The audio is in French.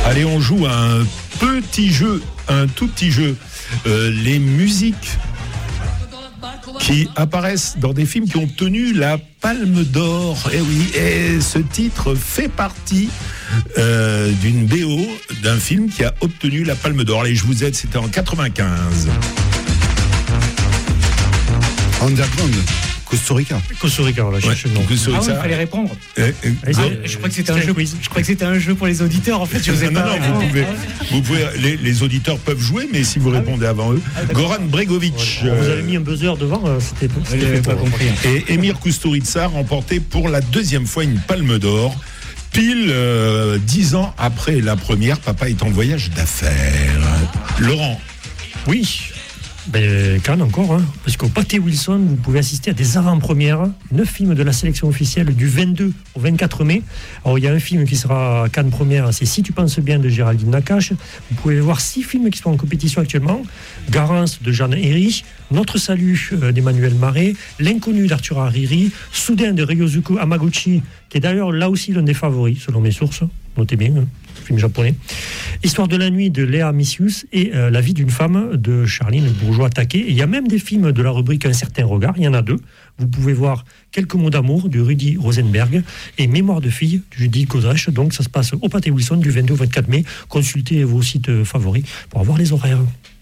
Allez, on joue à un petit jeu, un tout petit jeu. Les musiques qui apparaissent dans des films qui ont obtenu la Palme d'Or. Et oui, et ce titre fait partie d'une BO d'un film qui a obtenu la Palme d'Or. Allez, je vous aide, c'était en 95. Underground. Costa Rica, on l'a cherché le nom. Il fallait répondre. Je crois que c'était un jeu. Je crois que c'était un jeu pour les auditeurs. En fait, je vous ai pas. Vous pouvez. Les auditeurs peuvent jouer, mais si vous répondez avant eux. Goran Bregovic. Vous avez mis un buzzer devant, c'était pas compris. Et Emir Kusturica a remporté pour la deuxième fois une Palme d'Or. Pile 10 ans après la première, papa est en voyage d'affaires. Laurent. Oui. Cannes encore, hein, parce qu'au Pâté Wilson, vous pouvez assister à des avant-premières, 9 films de la sélection officielle du 22 au 24 mai. Alors il y a un film qui sera à Cannes première, c'est Si tu penses bien de Géraldine Nakache. Vous pouvez voir 6 films qui sont en compétition actuellement. Garance de Jeanne Herry, Notre salut d'Emmanuel Marais, L'inconnu d'Arthur Hariri, Soudain de Ryosuke Hamaguchi, qui est d'ailleurs là aussi l'un des favoris selon mes sources, notez bien, film japonais. Histoire de la nuit de Léa Missius et La vie d'une femme de Charline Bourgeois-Taquet. Il y a même des films de la rubrique Un certain regard, il y en a 2. Vous pouvez voir Quelques mots d'amour de Rudy Rosenberg et Mémoire de fille de Judith Godrèche. Donc ça se passe au Pâté Wilson du 22 au 24 mai. Consultez vos sites favoris pour avoir les horaires.